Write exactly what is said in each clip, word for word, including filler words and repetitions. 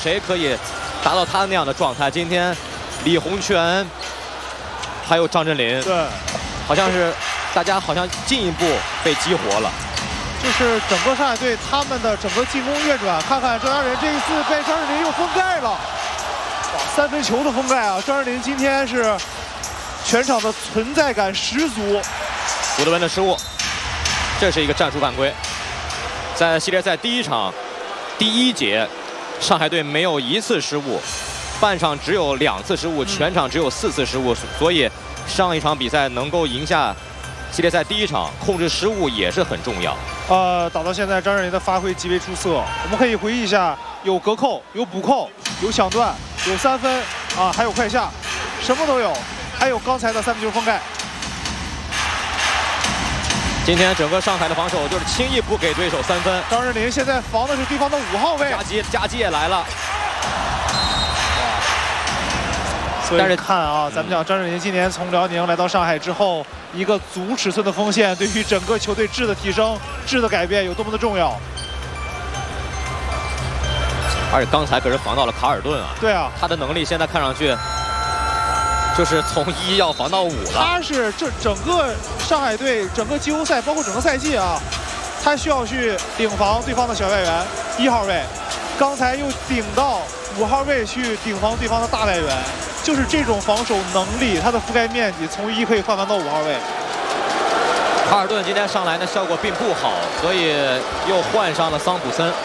谁可以达到他那样的状态。今天李洪权还有张镇麟， 对， 好像是大家好像进一步被激活了。 就是整个上海队他们的整个进攻运转，看看郑阳人这一次被张镇麟又封盖了，哇，三分球的封盖啊！张镇麟今天是全场的存在感十足。 古德文的失误，这是一个战术犯规。在系列赛第一场第一节，上海队没有一次失误，半场只有两次失误，全场只有四次失误，所以上一场比赛能够赢下系列赛第一场，控制失误也是很重要。 呃，打到现在，张镇麟的发挥极为出色。我们可以回忆一下，有隔扣，有补扣，有抢断，有三分啊，还有快下，什么都有。还有刚才的三分球封盖。 今天整个上海的防守就是轻易不给对手三分。 张镇麟现在防的是对方的五号位， 夹击，夹击也来了。 但是看啊，咱们讲张镇麟今年从辽宁来到上海之后，一个足尺寸的锋线，对于整个球队质的提升、质的改变有多么的重要。 而且刚才可是防到了卡尔顿啊。 对啊， 他的能力现在看上去就是从一要防到五了。 他是这整个上海队整个季后赛，包括整个赛季啊，他需要去顶防对方的小外援一号位，刚才又顶到五号位去顶防对方的大外援。就是这种防守能力，它的覆盖面积从一可以换防到五号位。 卡尔顿今天上来的效果并不好，所以又换上了桑普森。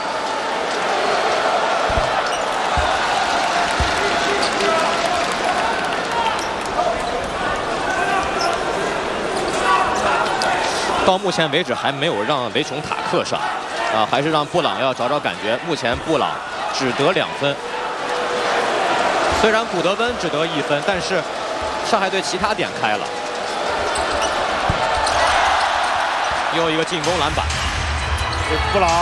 到目前为止还没有让维琼塔克上，啊，还是让布朗要找找感觉。目前布朗只得两分。虽然古德温只得一分，但是上海队其他点开了。又一个进攻篮板， 布朗，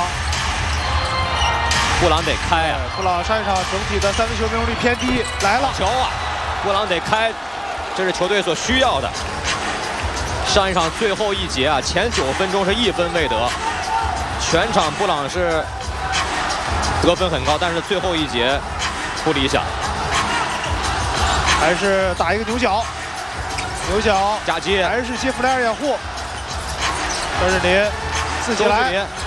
布朗得开啊！ 布朗上一场整体的三分球命中率偏低，来了， 球啊！布朗得开，这是球队所需要的。上一场最后一节啊，前九分钟是一分未得，全场布朗是得分很高，但是最后一节不理想。 还是打一个牛角，牛角夹击， 还是接弗莱尔掩护。张镇麟自己来，